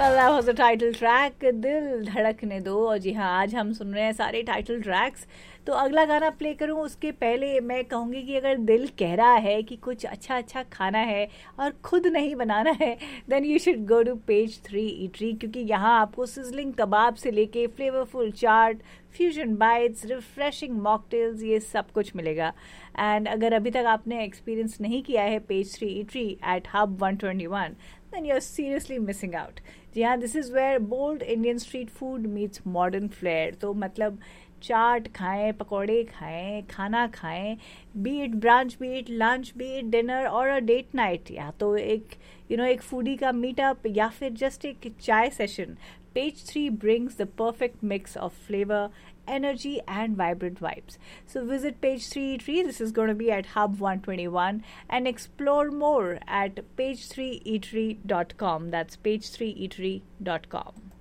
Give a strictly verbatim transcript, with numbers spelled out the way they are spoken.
Well, that was the title track दिल धड़कने दो। और जी हाँ, आज हम सुन रहे हैं सारे टाइटल ट्रैक्स। तो अगला गाना प्ले करूं उसके पहले मैं कहूँगी कि अगर दिल कह रहा है कि कुछ अच्छा अच्छा खाना है और खुद नहीं बनाना है, then you should go to page three eatery, क्योंकि यहाँ आपको सिजलिंग कबाब से लेके फ्लेवरफुल चाट, फ्यूजन बाइट्स, रिफ्रेशिंग मॉकटेल्स, ये सब कुछ मिलेगा। एंड अगर अभी तक आपने एक्सपीरियंस नहीं किया है page three eatery eight hub one twenty one, then you're seriously missing out. जी हाँ, this is where bold Indian street food meets modern flair. तो मतलब चाट खाएं, पकौड़े खाएं, खाना खाएं, B it branch, B it lunch, B it dinner और a date night, या तो एक यू नो एक फूडी का मीटअप या फिर जस्ट एक चाय session, page three brings the perfect mix of flavor, energy and vibrant vibes. So visit page three eatery. This is going to be at hub one twenty-one, and explore more at page three eatery dot com. That's page three eatery dot com.